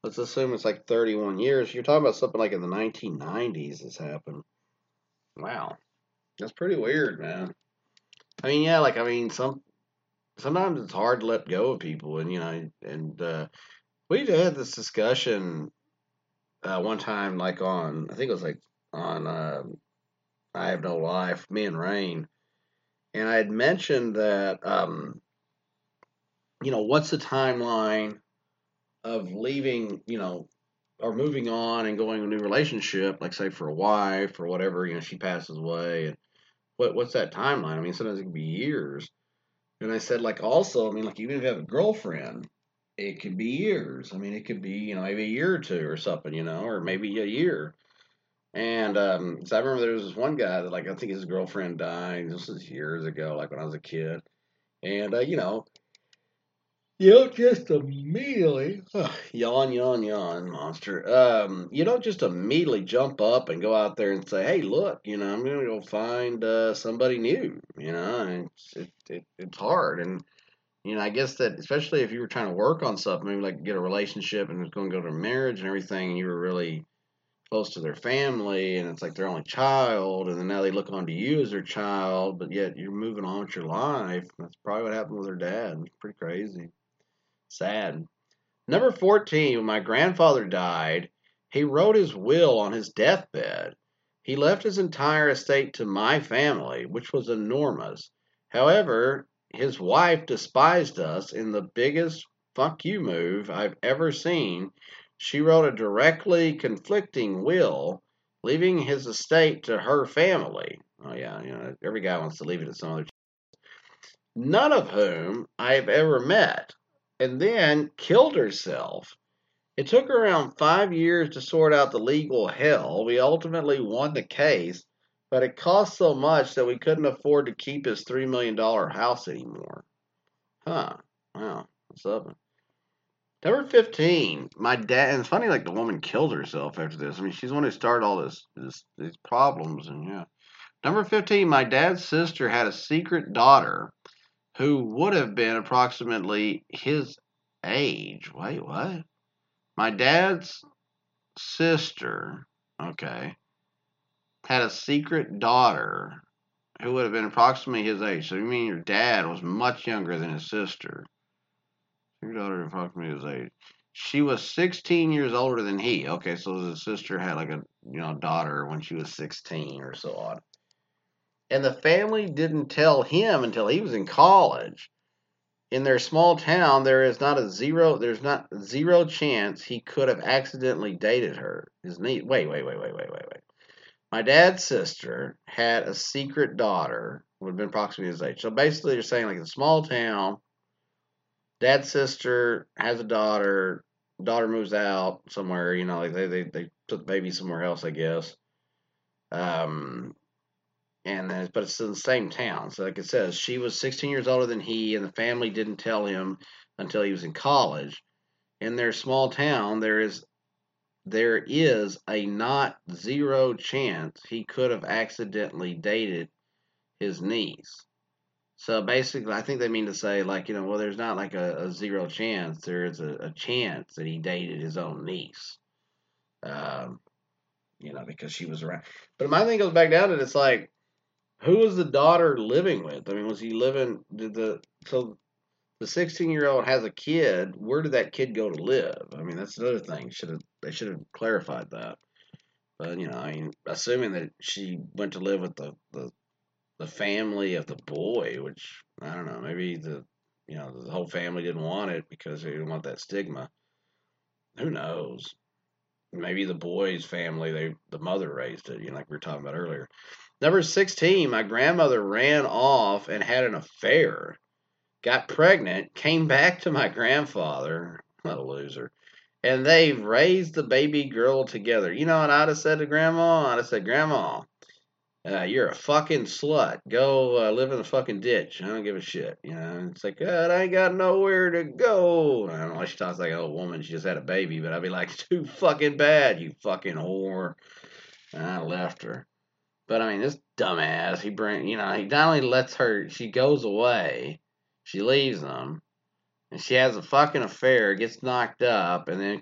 let's assume it's like 31 years. You're talking about something like in the 1990s this happened. Wow, that's pretty weird, man. I mean, yeah, like I mean, sometimes it's hard to let go of people, and we had this discussion one time, like on I think it was like on I Have No Life, me and Rain, and I had mentioned that what's the timeline of leaving, or moving on and going to a new relationship, like say for a wife or whatever, she passes away, and what's that timeline? I mean, sometimes it can be years. And I said, like, also, I mean, like, even if you have a girlfriend, it could be years. I mean, it could be, maybe a year or two or something, or maybe a year. And so I remember there was this one guy that, like, I think his girlfriend died. This was years ago, like when I was a kid. And, you don't just immediately yawn, yawn, yawn, monster. You don't just immediately jump up and go out there and say, "Hey, look, I'm gonna go find somebody new." And it's hard, and I guess that especially if you were trying to work on something, maybe like get a relationship and it's going to go to marriage and everything, and you were really close to their family, and it's like their only child, and then now they look onto you as their child, but yet you're moving on with your life. That's probably what happened with her dad. It's pretty crazy. Sad. Number 14, when my grandfather died, he wrote his will on his deathbed. He left his entire estate to my family, which was enormous. However, his wife despised us in the biggest fuck you move I've ever seen. She wrote a directly conflicting will, leaving his estate to her family. Oh, yeah, every guy wants to leave it to some other, none of whom I've ever met, and then killed herself. It took around 5 years to sort out the legal hell. We ultimately won the case, but it cost so much that we couldn't afford to keep his $3 million house anymore. Huh. Wow. What's up? Number 15, my dad, and it's funny, like the woman killed herself after this. I mean, she's the one who started all these problems, and yeah. Number 15, my dad's sister had a secret daughter who would have been approximately his age. Wait, what? My dad's sister, okay, had a secret daughter who would have been approximately his age. So you mean your dad was much younger than his sister? Your daughter approximately his age. She was 16 years older than he. Okay, so his sister had like a daughter when she was 16 or so on. And the family didn't tell him until he was in college. In their small town, there's not zero chance he could have accidentally dated her. His niece. Wait. My dad's sister had a secret daughter, would have been approximately his age. So basically, you're saying like a small town, dad's sister has a daughter moves out somewhere, like they put the baby somewhere else, I guess. Um, and then, but it's in the same town. So like it says, she was 16 years older than he, and the family didn't tell him until he was in college. In their small town, there is a not zero chance he could have accidentally dated his niece. So basically, I think they mean to say, like, well, there's not like a zero chance. There's a chance that he dated his own niece, um, because she was around. But my thing goes back down to it, it's like, who was the daughter living with? I mean, was he living, so the 16-year-old has a kid. Where did that kid go to live? I mean, that's another thing. They should have clarified that. But I mean, assuming that she went to live with the family of the boy, which I don't know, maybe the whole family didn't want it because they didn't want that stigma. Who knows? Maybe the boy's family, the mother raised it, like we were talking about earlier. Number 16, my grandmother ran off and had an affair, got pregnant, came back to my grandfather. What a loser. And they raised the baby girl together. You know what I'd have said to Grandma? I'd have said, Grandma, you're a fucking slut. Go live in the fucking ditch. I don't give a shit. It's like, I ain't got nowhere to go. I don't know. She talks like an old woman. She just had a baby, but I'd be like, too fucking bad, you fucking whore. And I left her. But I mean, this dumbass, he not only lets her, she goes away, she leaves him, and she has a fucking affair, gets knocked up, and then